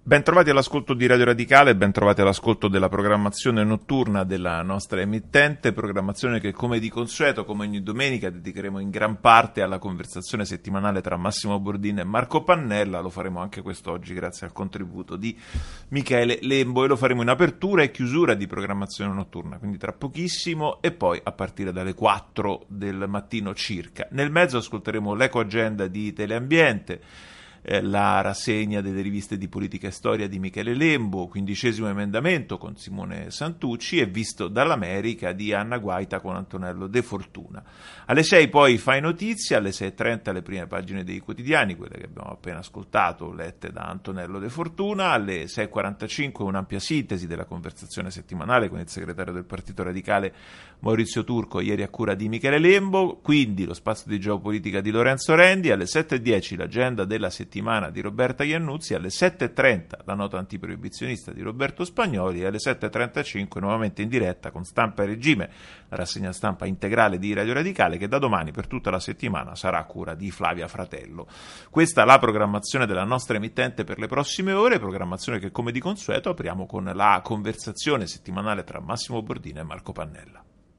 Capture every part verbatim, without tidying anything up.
Bentrovati all'ascolto di Radio Radicale, bentrovati all'ascolto della programmazione notturna della nostra emittente, programmazione che come di consueto, come ogni domenica, dedicheremo in gran parte alla conversazione settimanale tra Massimo Bordin e Marco Pannella. Lo faremo anche quest'oggi grazie al contributo di Michele Lembo e lo faremo in apertura e chiusura di programmazione notturna, quindi tra pochissimo e poi a partire dalle quattro del mattino circa. Nel mezzo ascolteremo l'eco agenda di Teleambiente, la rassegna delle riviste di politica e storia di Michele Lembo, quindicesimo emendamento con Simone Santucci e Visto dall'America di Anna Guaita con Antonello De Fortuna. Alle sei poi Fai Notizia, alle sei e trenta le prime pagine dei quotidiani, quelle che abbiamo appena ascoltato, lette da Antonello De Fortuna, alle sei e quarantacinque un'ampia sintesi della conversazione settimanale con il segretario del Partito Radicale Maurizio Turco, ieri a cura di Michele Lembo, quindi lo spazio di geopolitica di Lorenzo Rendi, alle sette e dieci l'agenda della settimana di Roberta Iannuzzi, alle sette e trenta la nota antiproibizionista di Roberto Spagnoli e alle sette e trentacinque nuovamente in diretta con Stampa e Regime, la rassegna stampa integrale di Radio Radicale che da domani per tutta la settimana sarà a cura di Flavia Fratello. Questa è la programmazione della nostra emittente per le prossime ore, programmazione che come di consueto apriamo con la conversazione settimanale tra Massimo Bordin e Marco Pannella.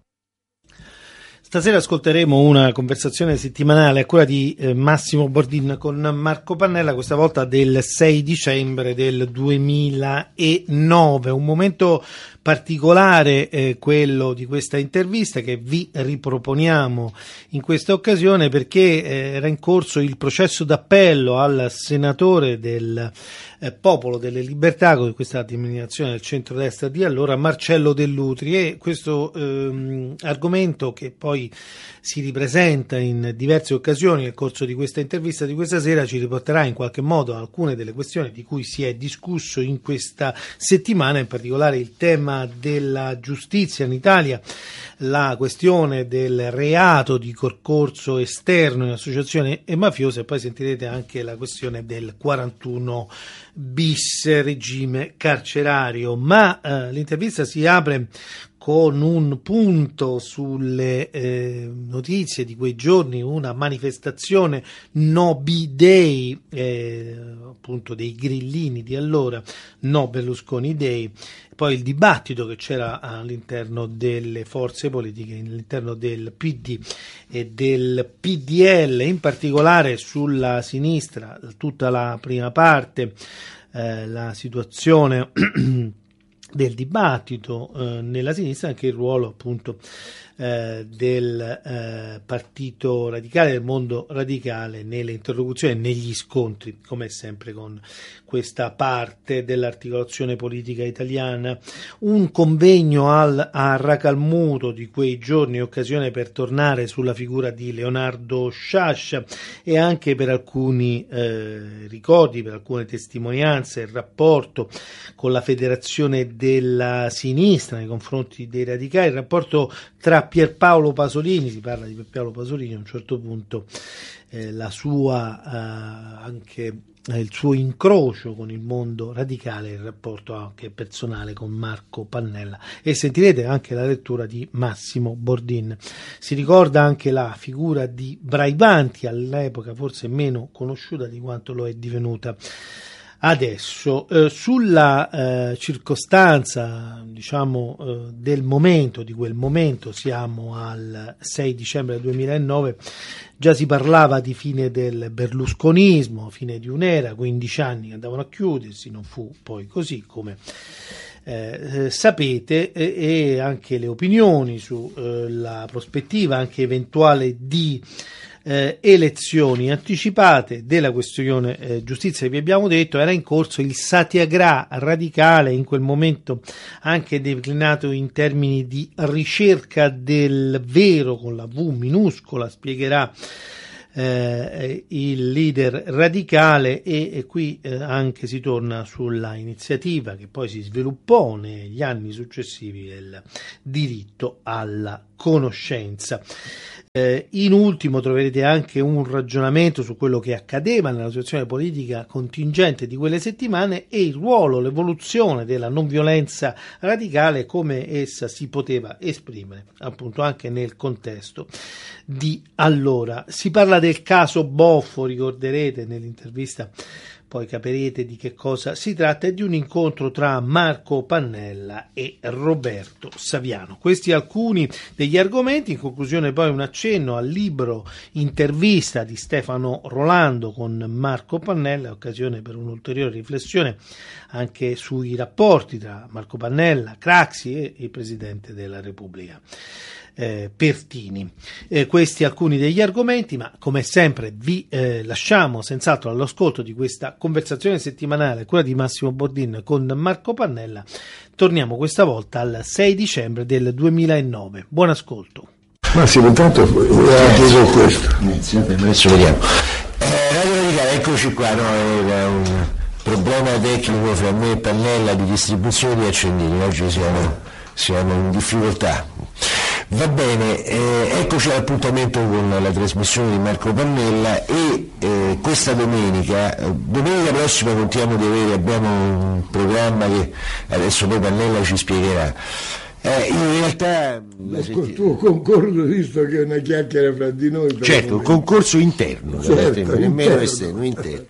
Stasera ascolteremo una conversazione settimanale a cura di eh, Massimo Bordin con Marco Pannella, questa volta del sei dicembre del duemilanove, un momento particolare eh, quello di questa intervista che vi riproponiamo in questa occasione perché eh, era in corso il processo d'appello al senatore del eh, Popolo delle Libertà, con questa denominazione del centrodestra di allora, Marcello Dell'Utri, e questo ehm, argomento che poi si ripresenta in diverse occasioni nel corso di questa intervista di questa sera ci riporterà in qualche modo a alcune delle questioni di cui si è discusso in questa settimana, in particolare il tema della giustizia in Italia, la questione del reato di concorso esterno in associazione e mafiosa, e poi sentirete anche la questione del quarantuno bis regime carcerario. Ma eh, l'intervista si apre con un punto sulle eh, notizie di quei giorni, una manifestazione No B-Day, eh, appunto dei grillini di allora, No Berlusconi Day, poi il dibattito che c'era all'interno delle forze politiche, all'interno del P D e del P D L, in particolare sulla sinistra, tutta la prima parte, eh, la situazione del dibattito eh, nella sinistra, anche il ruolo appunto eh, del eh, Partito Radicale, del mondo radicale nelle interlocuzioni e negli scontri, come sempre con questa parte dell'articolazione politica italiana. Un convegno al, a Racalmuto di quei giorni, occasione per tornare sulla figura di Leonardo Sciascia e anche per alcuni eh, ricordi, per alcune testimonianze, il rapporto con la federazione della sinistra nei confronti dei radicali, il rapporto tra Pierpaolo Pasolini, si parla di Pierpaolo Pasolini a un certo punto, eh, la sua eh, anche eh, il suo incrocio con il mondo radicale, il rapporto anche personale con Marco Pannella, e sentirete anche la lettura di Massimo Bordin. Si ricorda anche la figura di Braibanti, all'epoca forse meno conosciuta di quanto lo è divenuta adesso. Eh, sulla eh, circostanza, diciamo, eh, del momento, di quel momento, siamo al sei dicembre duemilanove, già si parlava di fine del berlusconismo, fine di un'era, quindici anni che andavano a chiudersi, non fu poi così, come eh, sapete, e, e anche le opinioni sulla eh, prospettiva anche eventuale di Eh, elezioni anticipate della questione eh, giustizia che vi abbiamo detto. Era in corso il satyagraha radicale, in quel momento anche declinato in termini di ricerca del vero con la V minuscola, spiegherà eh, il leader radicale, e, e qui eh, anche si torna sulla iniziativa che poi si sviluppò negli anni successivi del diritto alla conoscenza. Eh, in ultimo troverete anche un ragionamento su quello che accadeva nella situazione politica contingente di quelle settimane e il ruolo, l'evoluzione della non violenza radicale, come essa si poteva esprimere appunto anche nel contesto di allora. Si parla del caso Boffo, ricorderete nell'intervista, poi capirete di che cosa si tratta, e di un incontro tra Marco Pannella e Roberto Saviano. Questi alcuni degli argomenti. In conclusione poi un accenno al libro intervista di Stefano Rolando con Marco Pannella, occasione per un'ulteriore riflessione anche sui rapporti tra Marco Pannella, Craxi e il Presidente della Repubblica Eh, Pertini. Eh, questi alcuni degli argomenti, ma come sempre vi eh, lasciamo senz'altro all'ascolto di questa conversazione settimanale, quella di Massimo Bordin con Marco Pannella. Torniamo questa volta al sei dicembre del duemilanove. Buon ascolto. Massimo, intanto ho questo. Adesso vediamo. Eh, Radio Radicale, eccoci qua, no? Era un problema tecnico fra me e Pannella di distribuzione di accendini. Oggi siamo, siamo in difficoltà. Va bene, eh, eccoci all'appuntamento con la trasmissione di Marco Pannella e eh, questa domenica, domenica prossima contiamo di avere, abbiamo un programma che adesso poi Pannella ci spiegherà. Eh, in realtà il setti... tuo concorso, visto che è una chiacchiera fra di noi. Certo, un concorso interno, certo, nemmeno esterno, interno.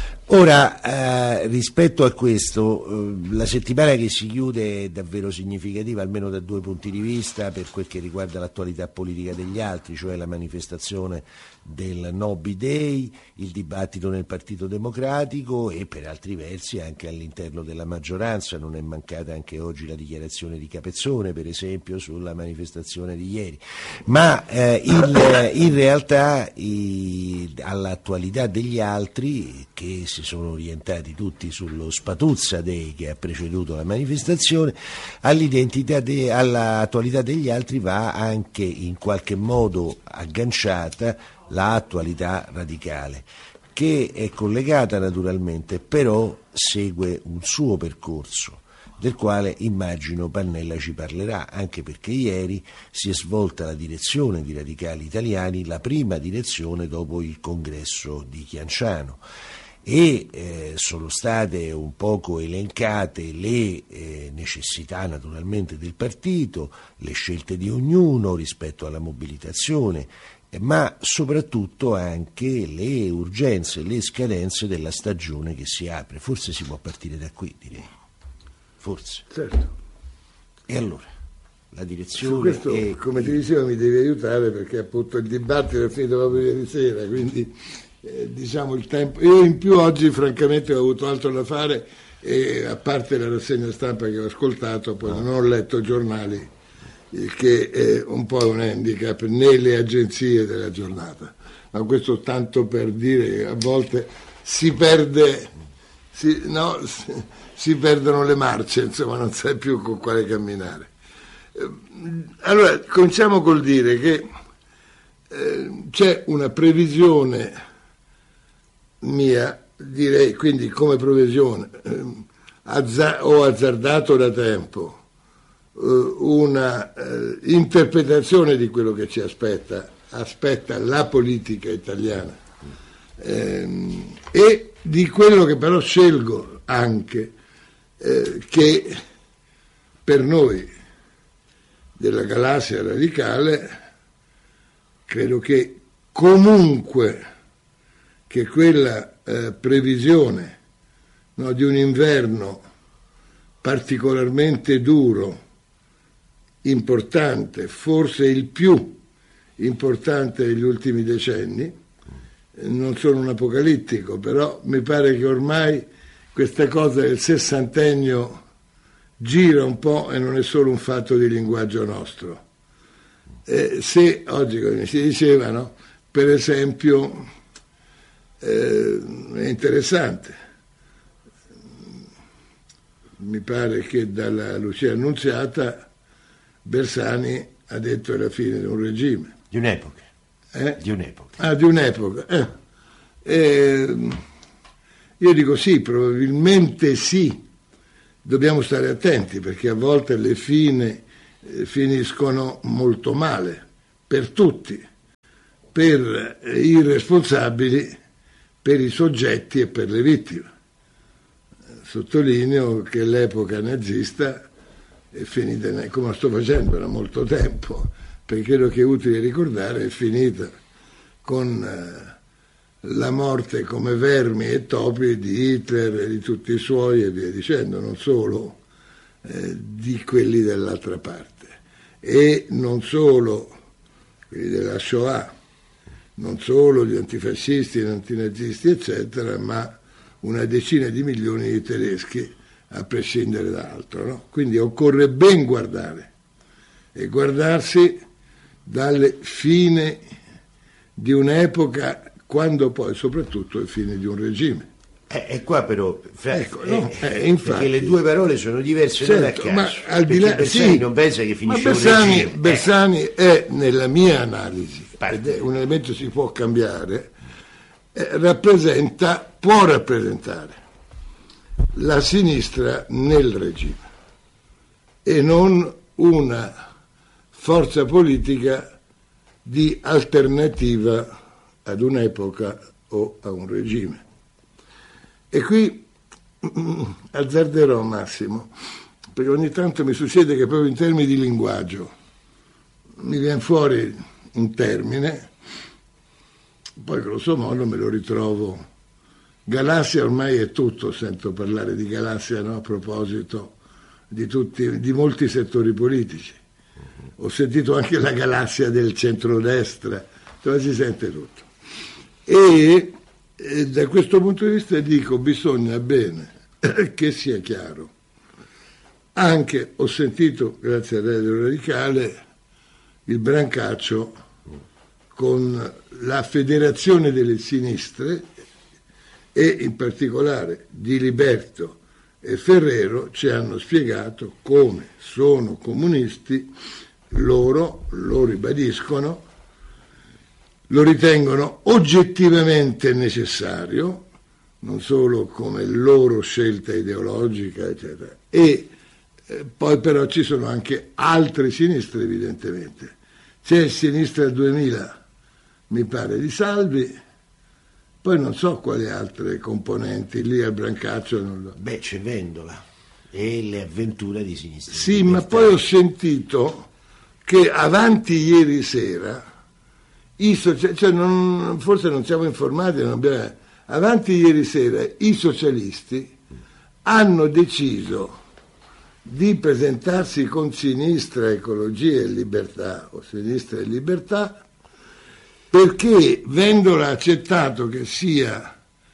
Ora, eh, rispetto a questo, eh, la settimana che si chiude è davvero significativa, almeno da due punti di vista, per quel che riguarda l'attualità politica degli altri, cioè la manifestazione del No B-Day, il dibattito nel Partito Democratico e per altri versi anche all'interno della maggioranza. Non è mancata anche oggi la dichiarazione di Capezzone, per esempio, sulla manifestazione di ieri. Ma eh, il, in realtà i, all'attualità degli altri, che si sono orientati tutti sullo Spatuzza Day che ha preceduto la manifestazione, all'identità de, all'attualità degli altri va anche in qualche modo agganciata l'attualità radicale, che è collegata naturalmente, però segue un suo percorso, del quale immagino Pannella ci parlerà, anche perché ieri si è svolta la direzione di Radicali Italiani, la prima direzione dopo il congresso di Chianciano. E eh, sono state un poco elencate le eh, necessità naturalmente del partito, le scelte di ognuno rispetto alla mobilitazione, eh, ma soprattutto anche le urgenze, le scadenze della stagione che si apre. Forse si può partire da qui, direi. Forse. Certo. E allora? La direzione. Su questo, è... come ti dicevo, mi devi aiutare perché appunto il dibattito è finito proprio ieri sera, quindi eh, diciamo il tempo. Io in più oggi francamente ho avuto altro da fare e a parte la rassegna stampa che ho ascoltato, poi non ho letto i giornali, il che è un po' un handicap, né le agenzie della giornata. Ma questo tanto per dire che a volte si perde, si, no, si, si perdono le marce, insomma non sai più con quale camminare. Allora, cominciamo col dire che eh, c'è una previsione mia, direi, quindi come previsione, eh, azza- ho azzardato da tempo eh, una eh, interpretazione di quello che ci aspetta, aspetta la politica italiana eh, e di quello che però scelgo anche eh, che per noi della galassia radicale credo che comunque che quella eh, previsione, no, di un inverno particolarmente duro, importante, forse il più importante degli ultimi decenni, non sono un apocalittico, però mi pare che ormai questa cosa del sessantennio gira un po' e non è solo un fatto di linguaggio nostro. Eh, se oggi, come si diceva, no, per esempio, eh, è interessante, mi pare che dalla Lucia Annunziata Bersani ha detto è la fine di un regime. Di un'epoca. Eh? Di un'epoca. Ah, di un'epoca. Eh. Eh, io dico sì, probabilmente sì. Dobbiamo stare attenti perché a volte le fine eh, finiscono molto male per tutti, per i responsabili, per i soggetti e per le vittime. Sottolineo che l'epoca nazista è finita, come sto facendo da molto tempo, perché credo che è utile ricordare, è finita con eh, la morte come vermi e topi di Hitler e di tutti i suoi e via dicendo, non solo eh, di quelli dell'altra parte, e non solo quelli della Shoah, non solo gli antifascisti, gli antinazisti eccetera, ma una decina di milioni di tedeschi a prescindere da altro, no? Quindi occorre ben guardare e guardarsi dal fine di un'epoca, quando poi soprattutto il fine di un regime. E eh, qua però, fra, ecco, no, eh, eh, infatti, perché le due parole sono diverse, certo, non a caso, ma al di là, Bersani sì, non pensa che finisce ma Bersani, un regime. Bersani eh. è, nella mia analisi, Parte. ed è un elemento che si può cambiare, eh, rappresenta, può rappresentare la sinistra nel regime e non una forza politica di alternativa ad un'epoca o a un regime. E qui azzarderò Massimo, perché ogni tanto mi succede che proprio in termini di linguaggio mi viene fuori un termine, poi grosso modo me lo ritrovo. Galassia ormai è tutto, sento parlare di galassia, no? A proposito di, tutti, di molti settori politici. Ho sentito anche la galassia del centrodestra, dove si sente tutto. E, e da questo punto di vista dico, bisogna bene che sia chiaro. Anche ho sentito, grazie a Radio Radicale, il brancaccio con la Federazione delle Sinistre e in particolare Di Liberto e Ferrero ci hanno spiegato come sono comunisti, loro lo ribadiscono, lo ritengono oggettivamente necessario, non solo come loro scelta ideologica, eccetera. E eh, poi però ci sono anche altre sinistre, evidentemente. C'è il Sinistra duemila, mi pare, di Salvi, poi non so quali altre componenti, lì al brancaccio non lo... Beh, c'è Vendola e le avventure di Sinistra. Sì, ma poi ho sentito che avanti ieri sera, i socia- cioè non, forse non siamo informati, non abbiamo, avanti ieri sera i socialisti hanno deciso di presentarsi con Sinistra, Ecologia e Libertà, o Sinistra e Libertà, perché Vendola ha accettato che sia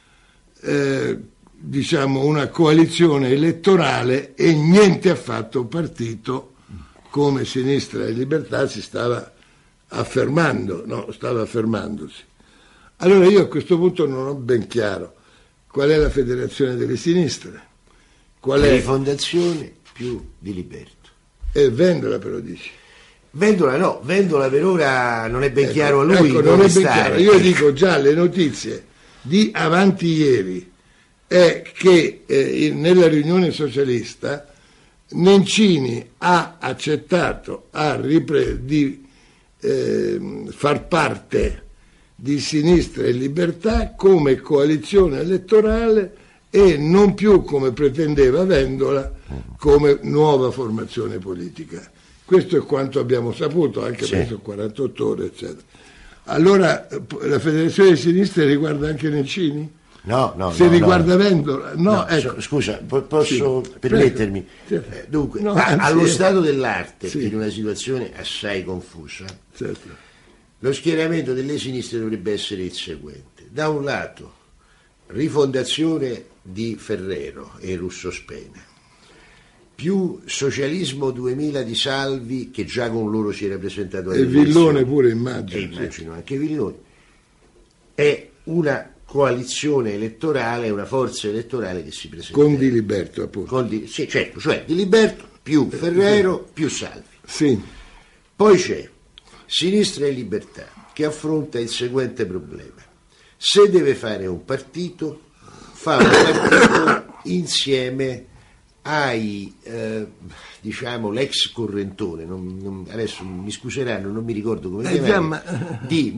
eh, diciamo una coalizione elettorale e niente affatto partito, come Sinistra e Libertà si stava affermando, no, stava affermandosi. Allora io a questo punto non ho ben chiaro qual è la Federazione delle Sinistre, qual è... Rifondazione più Di Liberto. E Vendola però dici. Vendola no, Vendola per ora non è ben ecco, chiaro a lui ecco, dove non è ben stare. chiaro. Io dico già le notizie di avanti ieri è che eh, nella riunione socialista Nencini ha accettato ha ripre- di eh, far parte di Sinistra e Libertà come coalizione elettorale e non più, come pretendeva Vendola, come nuova formazione politica. Questo è quanto abbiamo saputo, anche sì. penso quarantotto ore, eccetera. Allora, la Federazione di Sinistra riguarda anche Nencini? No, no, Se no, riguarda no. Vendola? No, No, ecco. so, scusa, po- posso Sì, permettermi? prego. Eh, Dunque, No, a- anzi, allo eh. stato dell'arte, Sì. in una situazione assai confusa, Certo. lo schieramento delle sinistre dovrebbe essere il seguente. Da un lato, rifondazione di Ferrero e Russo Spena, più socialismo duemila di Salvi, che già con loro si era presentato alle E Villone elezioni, pure e immagino. immagino anche Villone, è una coalizione elettorale, una forza elettorale che si presenta. Con Di Liberto, appunto. Con Di, sì, certo, cioè Di Liberto più Ferrero più Salvi. Sì. Poi c'è Sinistra e Libertà che affronta il seguente problema: se deve fare un partito, fa un partito insieme ai eh, diciamo l'ex correntone, non, non, adesso mi scuseranno, non mi ricordo come si Eh, chiama, già, ma... di